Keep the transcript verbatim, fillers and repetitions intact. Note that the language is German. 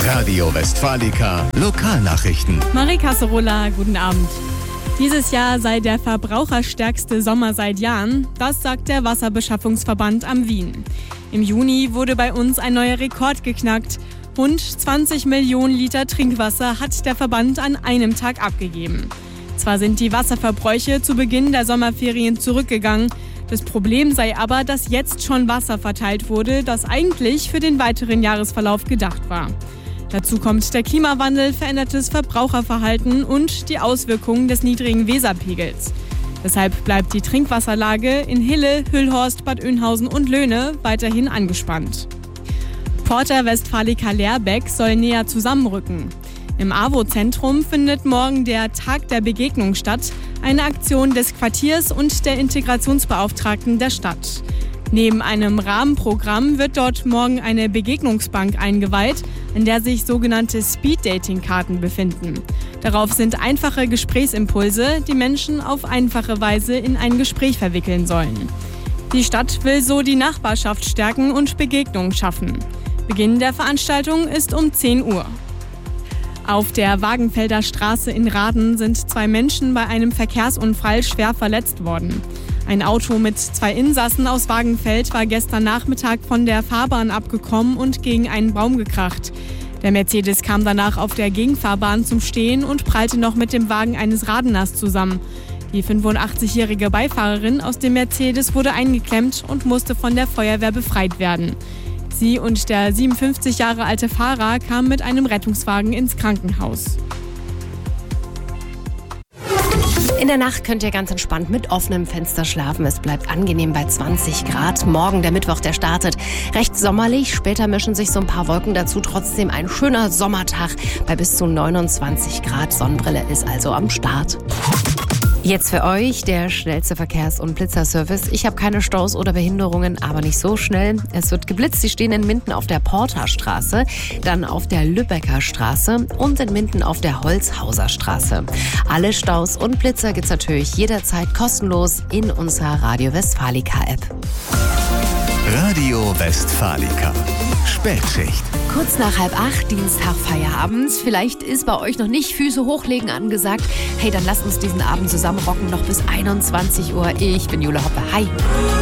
Radio Westfalica Lokalnachrichten. Marie Casserola, guten Abend. Dieses Jahr sei der verbraucherstärkste Sommer seit Jahren, das sagt der Wasserbeschaffungsverband am Wien. Im Juni wurde bei uns ein neuer Rekord geknackt. Rund zwanzig Millionen Liter Trinkwasser hat der Verband an einem Tag abgegeben. Zwar sind die Wasserverbräuche zu Beginn der Sommerferien zurückgegangen, das Problem sei aber, dass jetzt schon Wasser verteilt wurde, das eigentlich für den weiteren Jahresverlauf gedacht war. Dazu kommt der Klimawandel, verändertes Verbraucherverhalten und die Auswirkungen des niedrigen Weserpegels. Deshalb bleibt die Trinkwasserlage in Hille, Hüllhorst, Bad Oeynhausen und Löhne weiterhin angespannt. Porta Westfalica Leerbeck soll näher zusammenrücken. Im A W O-Zentrum findet morgen der Tag der Begegnung statt, eine Aktion des Quartiers und der Integrationsbeauftragten der Stadt. Neben einem Rahmenprogramm wird dort morgen eine Begegnungsbank eingeweiht, in der sich sogenannte Speed-Dating-Karten befinden. Darauf sind einfache Gesprächsimpulse, die Menschen auf einfache Weise in ein Gespräch verwickeln sollen. Die Stadt will so die Nachbarschaft stärken und Begegnungen schaffen. Beginn der Veranstaltung ist um zehn Uhr. Auf der Wagenfelder Straße in Rahden sind zwei Menschen bei einem Verkehrsunfall schwer verletzt worden. Ein Auto mit zwei Insassen aus Wagenfeld war gestern Nachmittag von der Fahrbahn abgekommen und gegen einen Baum gekracht. Der Mercedes kam danach auf der Gegenfahrbahn zum Stehen und prallte noch mit dem Wagen eines Radeners zusammen. Die fünfundachtzigjährige Beifahrerin aus dem Mercedes wurde eingeklemmt und musste von der Feuerwehr befreit werden. Sie und der siebenundfünfzig Jahre alte Fahrer kamen mit einem Rettungswagen ins Krankenhaus. In der Nacht könnt ihr ganz entspannt mit offenem Fenster schlafen. Es bleibt angenehm bei zwanzig Grad. Morgen, der Mittwoch, der startet recht sommerlich. Später mischen sich so ein paar Wolken dazu. Trotzdem ein schöner Sommertag bei bis zu neunundzwanzig Grad. Sonnenbrille ist also am Start. Jetzt für euch der schnellste Verkehrs- und Blitzerservice. Ich habe keine Staus oder Behinderungen, aber nicht so schnell. Es wird geblitzt. Sie stehen in Minden auf der Porterstraße, dann auf der Lübecker Straße und in Minden auf der Holzhauser Straße. Alle Staus und Blitzer gibt's natürlich jederzeit kostenlos in unserer Radio Westfalica App. Radio Westfalica Spätschicht. Kurz nach halb acht, Dienstag, Feierabend. Vielleicht ist bei euch noch nicht Füße hochlegen angesagt. Hey, dann lasst uns diesen Abend zusammen rocken, noch bis einundzwanzig Uhr. Ich bin Jule Hoppe. Hi.